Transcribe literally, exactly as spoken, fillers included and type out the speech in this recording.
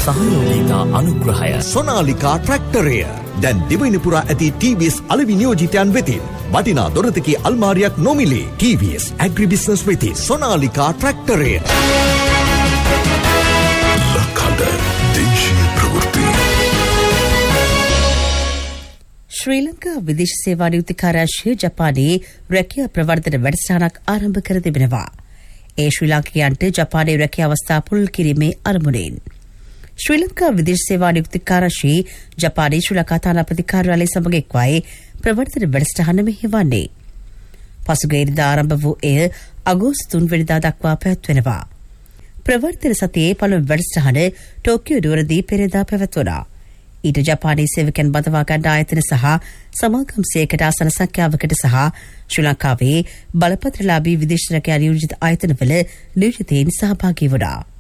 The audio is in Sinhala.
සහයෝගීතා අනුග්‍රහය සොනාලිකා ට්‍රැක්ටරය දැන් දිවයින පුරා ඇති ටී වී එස් අලෙවි නියෝජිතයන් වෙතින් වටිනා දොරතකී අල්මාරියක් නොමිලේ. ටී වී එස් ඇග්‍රි බිස්නස් වෙතින් සොනාලිකා ට්‍රැක්ටරය. ලකඩ දේශීය ප්‍රවෘත්ති. ශ්‍රී ලංකා විදේශ සේවා නියුක්ති කාර්යාංශය ජපානයේ රැකියා ප්‍රවර්ධන වැඩසටහනක් ආරම්භ කර තිබෙනවා. ඒ ශ්‍රී ලාංකිකයන්ට ජපානයේ රැකියා අවස්ථා පුළුල් කිරීමේ අරමුණෙන් ශ්‍රී ලංකා විදේශ සේවා නියුක්ති කාර්යාංශයේ ජපානයේ ශ්‍රී ලංකා තානාපති කාර්යාලය සමග එක්වයි ප්‍රවර්ධන වැඩසටහන මෙහෙවන්නේ. පසුගිය ඉරිදා ආරම්භ වූ එය අගෝස්තු තුන් වෙනිදා දක්වා පැවැත්වෙනවා. ප්‍රවර්ධන සතියේ පළමු වැඩසටහන ටෝකියෝ නුවරදී පෙරේදා පැවැත්වුණා. ඊට ජපානයේ සේවකයන් බඳවා ගන්න ආයතන සහ සමාගම් සේකට ආසන සංඛ්‍යාවකට සහ ශ්‍රී ලංකාවේ බලපත්‍රලාභී විදේශ රැකියා නියෝජිත ආයතනවල නියෝජිතයින් සහභාගී වුණා.